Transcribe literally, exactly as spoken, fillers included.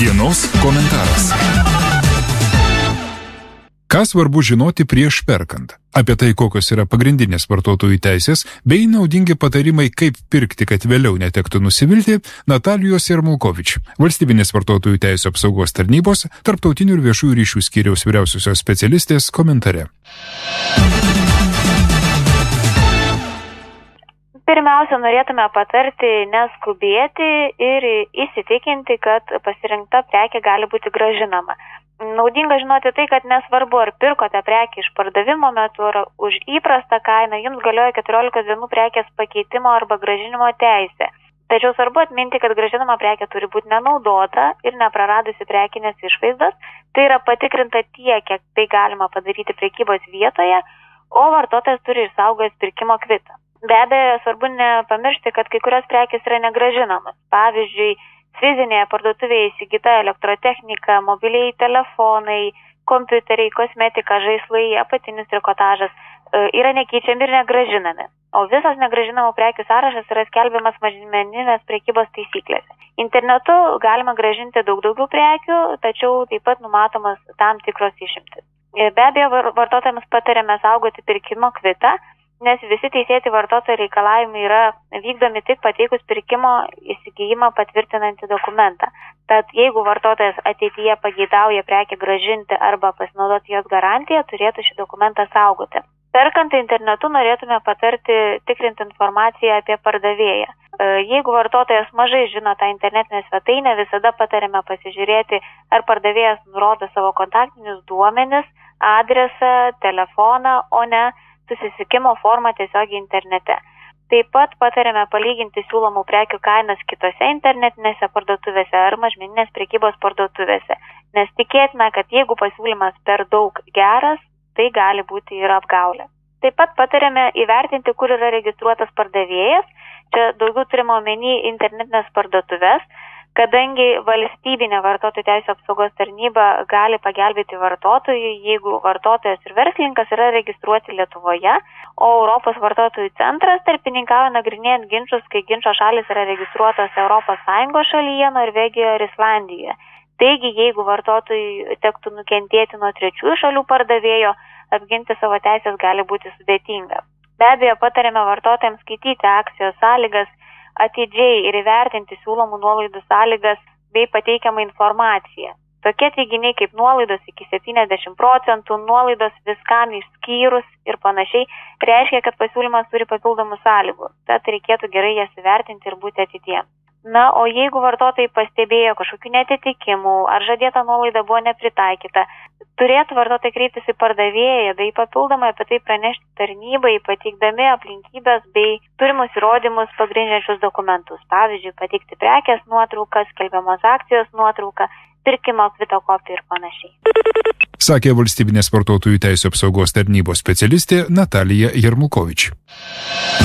Dienos komentaras. Ką svarbu žinoti prieš perkant? Apie tai, kokios yra pagrindinės vartotojų teisės, bei naudingi patarimai, kaip pirkti, kad vėliau netektų nusivilti, Natalijos Jarmulkovič, Valstybinės vartotojų teisų apsaugos tarnybos, tarptautinių ir viešųjų ryšių skyriaus vyriausiosios specialistės komentare. Pirmiausia, norėtume patarti neskubėti ir įsitikinti, kad pasirinkta prekė gali būti grąžinama. Naudinga žinoti tai, kad nesvarbu, ar pirkote prekį iš pardavimo metu, ar už įprastą kainą, jums galioja keturiolikos dienų prekės pakeitimo arba grąžinimo teisė. Tačiau svarbu atminti, kad grąžinama prekė turi būti nenaudota ir nepraradusi prekinės išvaizdos, tai yra patikrinta tiek, kiek tai galima padaryti prekybos vietoje, o vartotojas turi išsaugojęs pirkimo kvitą. Be abejo, svarbu nepamiršti, kad kai kurios prekės yra negrąžinamas. Pavyzdžiui, fizinėje parduotuvėje įsigyta elektrotechnika, mobiliai telefonai, kompiuteriai, kosmetika, žaislai, apatinis trikotažas yra nekeičiami ir negrąžinami. O visas negrąžinamų prekių sąrašas yra skelbiamas mažmeninės prekybos taisyklėse. Internetu galima grąžinti daug daugiau prekių, tačiau taip pat numatomas tam tikros išimtis. Be abejo, vartotojams patariame saugoti pirkimo kvitą, nes visi teisėti vartotojų reikalavimai yra vykdomi tik pateikus pirkimo įsigijimą patvirtinantį dokumentą. Tad jeigu vartotojas ateityje pageidauja prekę grąžinti arba pasinaudoti jos garantiją, turėtų šį dokumentą saugoti. Perkant internetu norėtume patarti tikrinti informaciją apie pardavėją. Jeigu vartotojas mažai žino tą internetinę svetainę, visada patariame pasižiūrėti, ar pardavėjas nurodo savo kontaktinius duomenis, adresą, telefoną, o ne susisiekimo formą tiesiogiai internete. Taip pat patariame palyginti siūlomų prekių kainas kitose internetinėse parduotuvėse ar mažmeninės prekybos parduotuvėse, nes tikėtina, kad jeigu pasiūlymas per daug geras, tai gali būti ir apgaulė. Taip pat patariame įvertinti, kur yra registruotas pardavėjas, čia daugiau turime omeny internetinės parduotuvės, kadangi valstybinė vartotojų teisų apsaugos tarnyba gali pagelbėti vartotojui, jeigu vartotojas ir verslininkas yra registruoti Lietuvoje, o Europos vartotojų centras tarpininkauja nagrinėjant ginčus, kai ginčo šalis yra registruotos Europos Sąjungos šalyje, Norvegijoje ir Islandijoje. Taigi, jeigu vartotojui tektų nukentėti nuo trečiųjų šalių pardavėjo, apginti savo teisės gali būti sudėtinga. Be abejo, patarėme vartotojams skaityti akcijos sąlygas, atidžiai ir įvertinti siūlomų nuolaidų sąlygas bei pateikiamą informaciją. Tokie teiginiai kaip nuolaidos iki septyniasdešimt procentų, nuolaidos viskam išskyrus ir panašiai reiškia, kad pasiūlymas turi papildomų sąlygų. Tad reikėtų gerai jas įvertinti ir būti atidiem. Na, o jeigu vartotojai pastebėjo kažkokių netitikimų ar žadėta nuolaida buvo nepritaikyta, turėtų vartotojai kreiptis į pardavėją bei papildomai apie tai pranešti tarnybai, pateikdami aplinkybės bei turimus įrodymus pagrindžiančius dokumentus. Pavyzdžiui, pateikti prekės nuotraukas, skelbiamos akcijos nuotrauką, pirkimo kvito kopiją ir panašiai. Sakė Valstybinės vartotojų teisų apsaugos tarnybos specialistė Natalija Jarmulkovič.